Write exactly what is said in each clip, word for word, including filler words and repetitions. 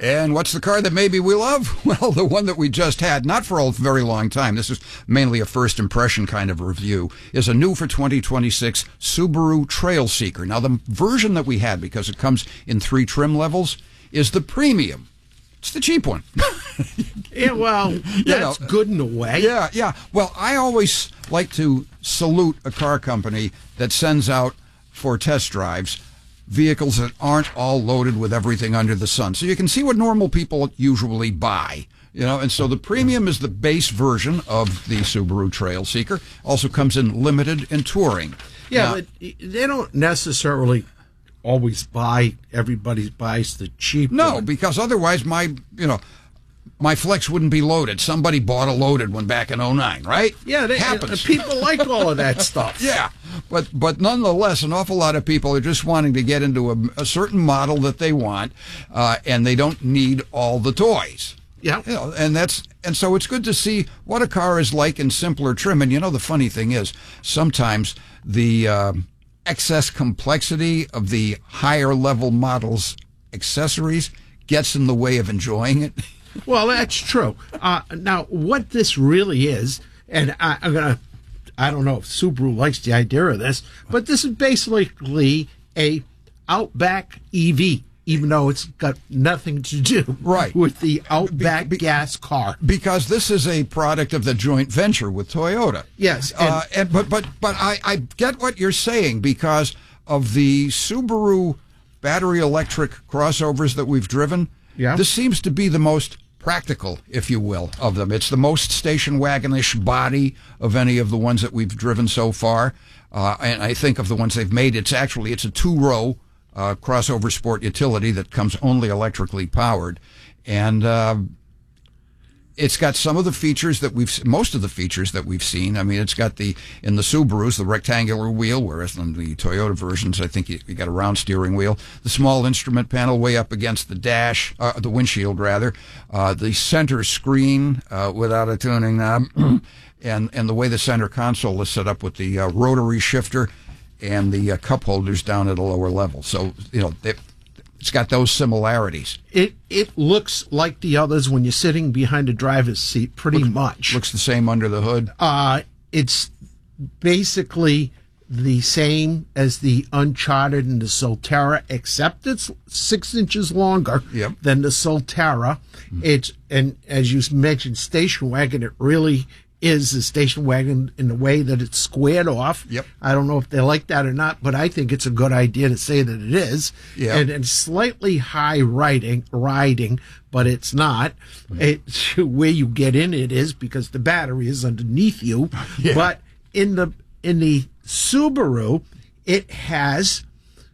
And what's the car that maybe we love? Well, the one that we just had, not for a very long time, this is mainly a first impression kind of review, is a new for twenty twenty-six Subaru Trail Seeker. Now, the version that we had, because it comes in three trim levels, is the premium. It's the cheap one. Yeah, well, that's you know, good in a way. Yeah, yeah. Well, I always like to salute a car company that sends out for test drives vehicles that aren't all loaded with everything under the sun. So you can see what normal people usually buy. You know, and so the premium is the base version of the Subaru Trail Seeker. Also comes in limited and touring. Yeah, now, but they don't necessarily always buy, everybody buys the cheap No, one. Because otherwise my, you know, my Flex wouldn't be loaded. Somebody bought a loaded one back in oh nine, right? Yeah, they, happens. People like all of that stuff. Yeah, but but nonetheless, an awful lot of people are just wanting to get into a, a certain model that they want, uh, and they don't need all the toys. Yeah, you know, and that's and so it's good to see what a car is like in simpler trim. And you know, the funny thing is, sometimes the uh, excess complexity of the higher level models' accessories gets in the way of enjoying it. Well, that's true. Uh, now, what this really is, and I, I'm going to, I don't know if Subaru likes the idea of this, but this is basically a Outback E V, even though it's got nothing to do right. with the Outback be, be, gas car. Because this is a product of the joint venture with Toyota. Yes. And, uh, and but but but I, I get what you're saying because of the Subaru battery electric crossovers that we've driven. Yeah. This seems to be the most practical, if you will, of them. It's the most station wagonish body of any of the ones that we've driven so far. Uh, and I think of the ones they've made, it's actually, it's a two-row uh, crossover sport utility that comes only electrically powered. And uh, it's got some of the features that we've, most of the features that we've seen. I mean, it's got the, in the Subarus, the rectangular wheel, whereas in the Toyota versions, I think you, you got a round steering wheel. The small instrument panel way up against the dash, uh, the windshield rather. Uh, the center screen uh, without a tuning knob. and, and the way the center console is set up with the uh, rotary shifter and the uh, cup holders down at a lower level. So, you know, they, it's got those similarities. It it looks like the others when you're sitting behind the driver's seat, pretty looks, much. Looks the same under the hood. Uh, it's basically the same as the Uncharted and the Solterra, except it's six inches longer yep. than the Solterra. Mm-hmm. It's and as you mentioned, station wagon. It really is a station wagon in the way that it's squared off. Yep. I don't know if they like that or not, but I think it's a good idea to say that it is. Yep. And, and slightly high riding, riding, but it's not. Mm-hmm. It's where you get in it is because the battery is underneath you. Yeah. But in the in the Subaru, it has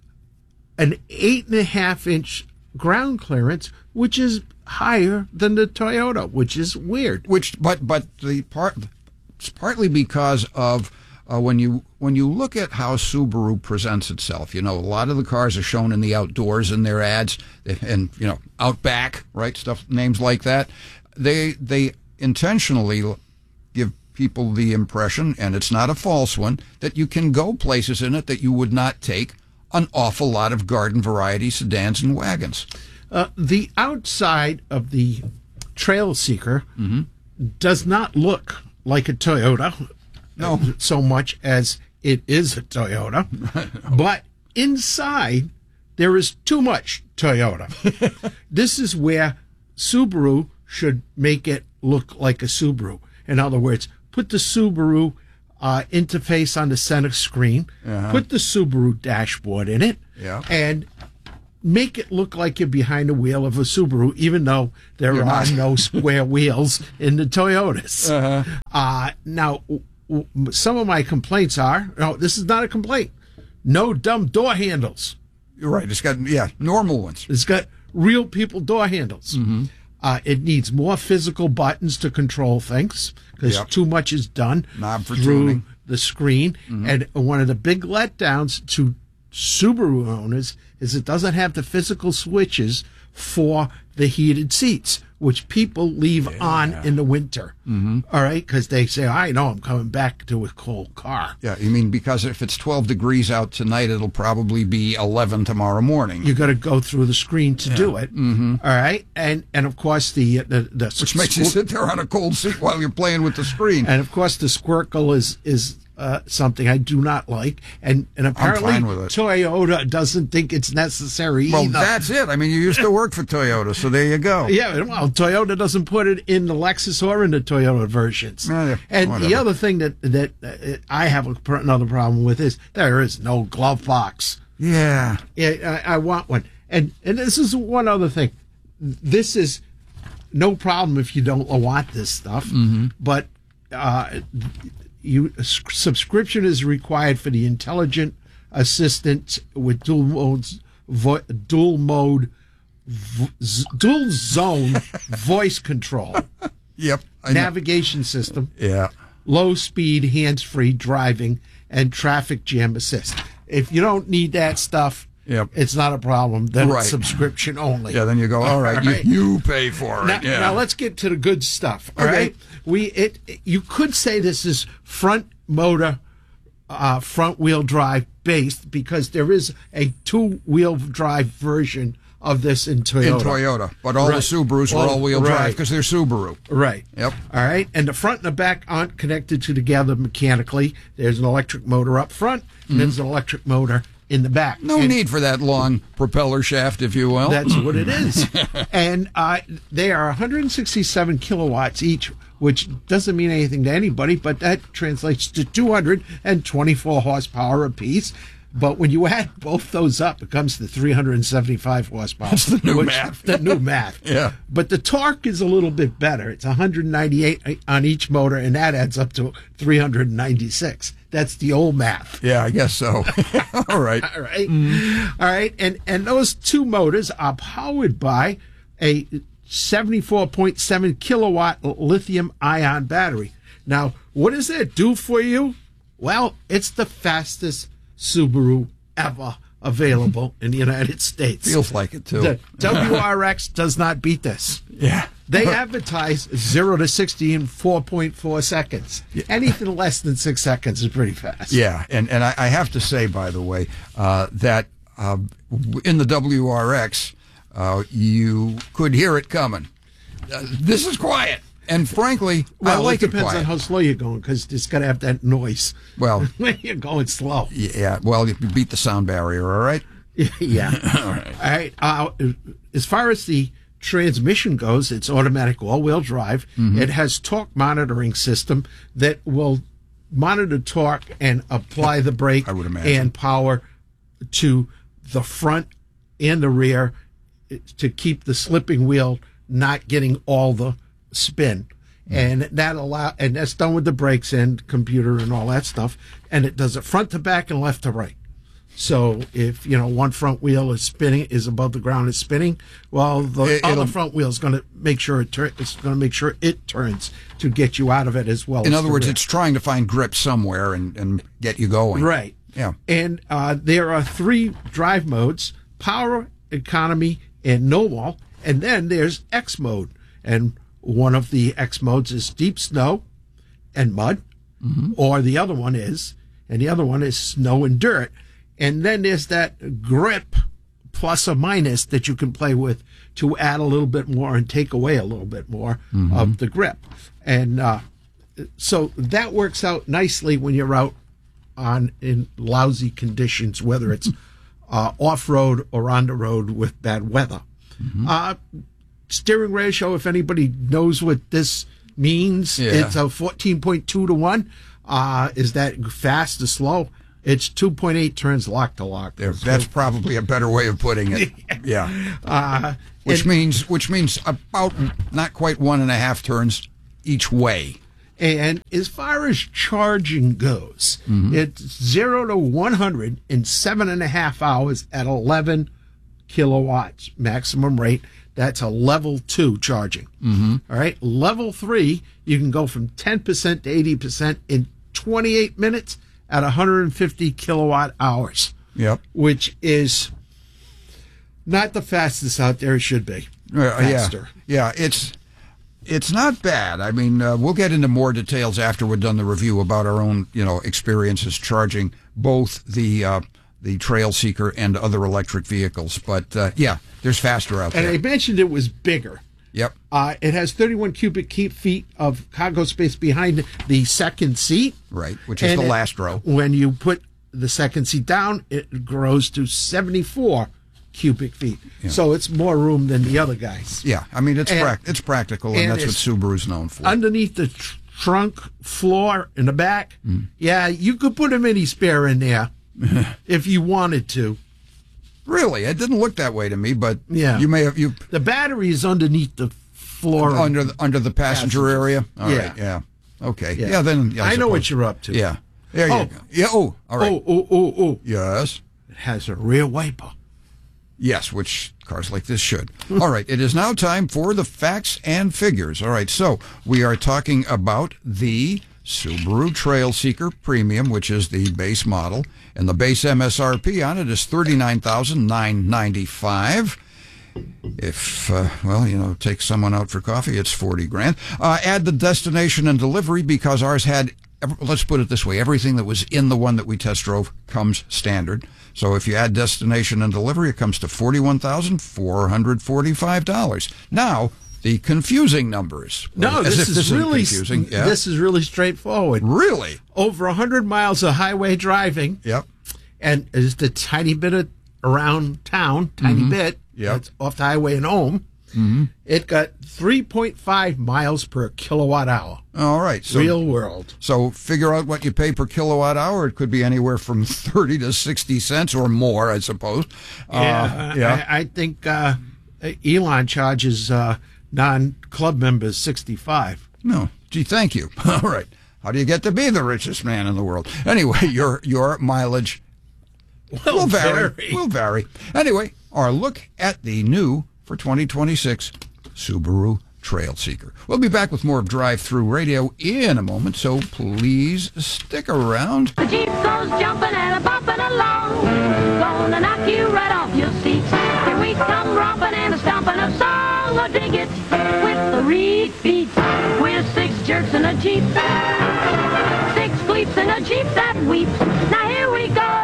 an eight and a half inch ground clearance, which is higher than the Toyota, which is weird. Which, but but the part, it's partly because of uh, when you when you look at how Subaru presents itself. You know, a lot of the cars are shown in the outdoors in their ads, and you know, Outback, right? Stuff, names like that. They they intentionally give people the impression, and it's not a false one, that you can go places in it that you would not take an awful lot of garden variety sedans and wagons. Uh, the outside of the Trail Seeker mm-hmm. does not look like a Toyota, no, uh, so much as it is a Toyota. But inside, there is too much Toyota. This is where Subaru should make it look like a Subaru. In other words, put the Subaru uh, interface on the center screen, uh-huh. put the Subaru dashboard in it, yeah. and make it look like you're behind the wheel of a Subaru, even though there You're are not. no square wheels in the Toyotas. Uh-huh. Uh, now, w- w- some of my complaints are, no, this is not a complaint, no dumb door handles. You're right. It's got, yeah, normal ones. It's got real people door handles. Mm-hmm. Uh, it needs more physical buttons to control things because Yep. too much is done Knob for through tuning. the screen. Mm-hmm. And one of the big letdowns to Subaru owners is it doesn't have the physical switches for the heated seats, which people leave yeah. on in the winter. Mm-hmm. All right, because they say, I know I'm coming back to a cold car. Yeah, you mean because if it's twelve degrees out tonight, it'll probably be eleven tomorrow morning. You got to go through the screen to yeah. do it. Mm-hmm. All right, and and of course the the, the which makes squ- you sit there on a cold seat while you're playing with the screen. And of course the Squircle is is. Uh, something I do not like, and and apparently Toyota doesn't think it's necessary well, either. Well, that's it. I mean, you used to work for Toyota, so there you go. Yeah, well, Toyota doesn't put it in the Lexus or in the Toyota versions. Yeah, yeah, and whatever. The other thing that that uh, I have a, another problem with is there is no glove box. Yeah, yeah I, I want one. And and this is one other thing. This is no problem if you don't want this stuff, mm-hmm. but. Uh, You, a subscription is required for the intelligent assistant with dual modes, vo, dual mode, vo, z, dual zone voice control. Yep. I navigation know. System. Yeah. Low speed, hands free driving, and traffic jam assist. If you don't need that stuff, yep. it's not a problem. Then right. it's subscription only. Yeah. Then you go, all right, all right. You, you pay for it. Now, yeah. now let's get to the good stuff. All okay. right. We it you could say this is front motor, uh, front wheel drive based because there is a two wheel drive version of this in Toyota. In Toyota, but all right. the Subarus are all wheel drive because they're Subaru. Right. Yep. All right, and the front and the back aren't connected to together mechanically. There's an electric motor up front, and mm-hmm. there's an electric motor in the back. No and need for that long propeller shaft, if you will. That's what it is. And uh, they are one hundred sixty-seven kilowatts each, which doesn't mean anything to anybody, but that translates to two hundred twenty-four horsepower apiece. But when you add both those up, it comes to three hundred seventy-five horsepower. That's the new which, math. The new math. Yeah. But the torque is a little bit better. It's one hundred ninety-eight on each motor, and that adds up to three hundred ninety-six. That's the old math. Yeah, I guess so. All right. All right. Mm. All right. And, and those two motors are powered by a seventy-four point seven kilowatt lithium ion battery. Now, what does that do for you? Well, it's the fastest Subaru ever available in the United States. Feels like it, too. The W R X does not beat this. Yeah. They advertise zero to sixty in four point four seconds. Yeah. Anything less than six seconds is pretty fast. Yeah, and, and I, I have to say, by the way, uh, that uh, in the W R X, uh, you could hear it coming. Uh, this is quiet. And frankly, well, I like it depends it quiet. on how slow you're going because it's got to have that noise. Well, when you're going slow. Yeah. Well, you beat the sound barrier. All right. Yeah. All right. All right. Uh, as far as the transmission goes, it's automatic all-wheel drive. Mm-hmm. It has torque monitoring system that will monitor torque and apply the brake I would imagine. and power to the front and the rear to keep the slipping wheel not getting all the spin. And that allow and that's done with the brakes and computer and all that stuff. And it does it front to back and left to right. So if you know one front wheel is spinning is above the ground, is spinning, well the it, other front wheel is going to make sure it tur- it's going to make sure it turns to get you out of it as well. In as other words, rear. it's trying to find grip somewhere and, and get you going. Right. Yeah. And uh, there are three drive modes: power, economy, and normal. And then there's X mode, and one of the X modes is deep snow and mud, mm-hmm. or the other one is, and the other one is snow and dirt. And then there's that grip plus or minus that you can play with to add a little bit more and take away a little bit more mm-hmm. of the grip. And uh, so that works out nicely when you're out on in lousy conditions, whether it's uh, off-road or on the road with bad weather. Mm-hmm. Uh, steering ratio, if anybody knows what this means, yeah. it's a fourteen point two to one. Uh, is that fast or slow? It's two point eight turns lock to lock. There, that's so, probably a better way of putting it. Yeah. Uh, which and, means which means about not quite one and a half turns each way. And as far as charging goes, mm-hmm. it's zero to one hundred in seven and a half hours at eleven kilowatts maximum rate. That's a level two charging. Mm-hmm. All right. Level three, you can go from ten percent to eighty percent in twenty-eight minutes at one hundred fifty kilowatt hours. Yep. Which is not the fastest out there. It should be. Uh, faster. Yeah, yeah, it's it's not bad. I mean, uh, we'll get into more details after we're done the review about our own, you know, experiences charging both the uh, the Trail Seeker and other electric vehicles. But uh, yeah, there's faster out And there. I mentioned it was bigger. Yep. Uh, it has thirty-one cubic feet of cargo space behind the second seat. Right, which is And the it- last row. When you put the second seat down, it grows to seventy-four cubic feet. So it's more room than the other guys. Yeah, I mean it's And- prac it's practical, and, and that's what it's Subaru's known for. Underneath the tr- trunk floor in the back, Mm. yeah, you could put a mini spare in there if you wanted to. Really, it didn't look that way to me, but Yeah. you may have you The battery is underneath the floor. under the, under the passenger Passenger. area. All Yeah. right, yeah, okay, yeah. Yeah. then yeah, I know what suppose. you're up to. Yeah, there you Oh. go. Yeah. Oh, all right. Oh, oh, oh, oh. Yes. It has a rear wiper. Yes, which cars like this should. All right, it is now time for the facts and figures. All right, so we are talking about the Subaru Trail Seeker Premium, which is the base model, and the base M S R P on it is thirty-nine thousand nine hundred ninety-five dollars. If, uh, well, you know, take someone out for coffee, it's forty grand. Uh, add the destination and delivery because ours had, let's put it this way, everything that was in the one that we test drove comes standard. So if you add destination and delivery, it comes to forty-one thousand four hundred forty-five dollars. Now, the confusing numbers. No, As this if is this isn't really confusing. Yeah. this is really straightforward. Really? Over one hundred miles of highway driving, Yep. and just a tiny bit of around town, tiny bit. Yep. That's off the highway and home. Mm-hmm. It got three point five miles per kilowatt hour. All right. So, Real world. So figure out what you pay per kilowatt hour. It could be anywhere from thirty to sixty cents or more, I suppose. Yeah, Uh, yeah. I, I think uh, Elon charges uh, non-club members sixty-five. No. Gee, thank you. All right. How do you get to be the richest man in the world? Anyway, your your mileage Well, will vary. vary. Will vary. Anyway, our look at the new for twenty twenty-six Subaru Trail Seeker. We'll be back with more of Drive Through Radio in a moment, so please stick around. The Jeep goes jumping and a bumping along, gonna knock you right off your seat. Here we come romping and a stomping a song, or dig it with the reed feet. We're six jerks in a Jeep, six fleets in a Jeep that weeps. Now here we go.